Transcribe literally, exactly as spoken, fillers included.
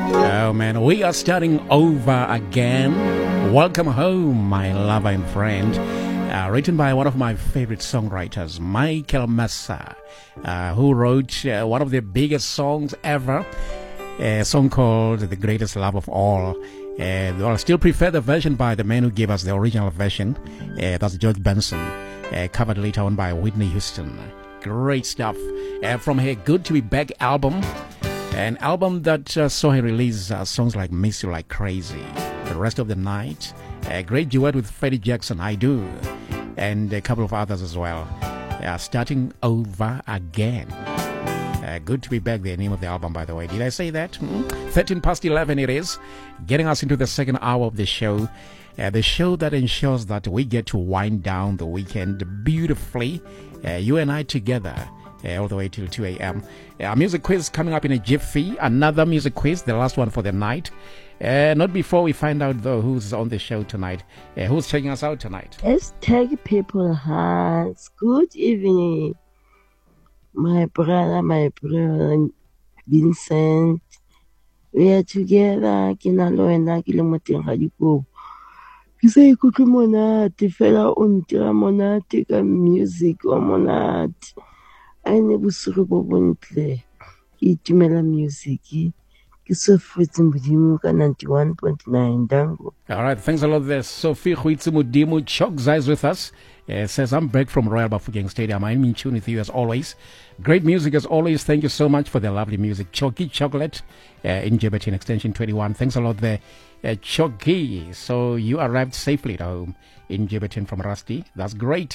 Oh man, we are starting over again. Welcome home, my lover and friend. Uh, written by one of my favorite songwriters, Michael Massa, uh, who wrote uh, one of the biggest songs ever, a song called The Greatest Love of All. Uh, well, I still prefer the version by the man who gave us the original version. Uh, that's George Benson, uh, covered later on by Whitney Houston. Great stuff. Uh, from her Good to Be Back album, an album that uh, saw her release uh, songs like Miss You Like Crazy, The Rest of the Night, a great duet with Freddie Jackson, I Do, and a couple of others as well. Uh, starting over again. Uh, good to be back, the name of the album, by the way. Did I say that? Hmm? thirteen past eleven it is, getting us into the second hour of the show. Uh, the show that ensures that we get to wind down the weekend beautifully, uh, you and I together. Uh, all the way till two a.m. A uh, music quiz coming up in a jiffy. Another music quiz, the last one for the night. Uh, not before we find out, though, who's on the show tonight. Uh, who's checking us out tonight? Let's take people hands. Good evening. My brother, my brother, Vincent. We are together. Kinalo ena ke le moteng ga dikobo. Ke sa ikutlwe monate fela o ntira monate ka music wa monate. I ne bosigo bo bontle ke itumela music ke so fetsa modimo ka ninety-one point nine dango. All right, thanks a lot there. Sophie Huitsimudimo Chokes is with us. Uh, says, I'm back from Royal Bafokeng Stadium. I'm in tune with you as always. Great music as always. Thank you so much for the lovely music. Choki Chocolate uh, in Jebberton Extension twenty-one. Thanks a lot there, uh, Choki. So you arrived safely at home in Jebberton from Rusty. That's great.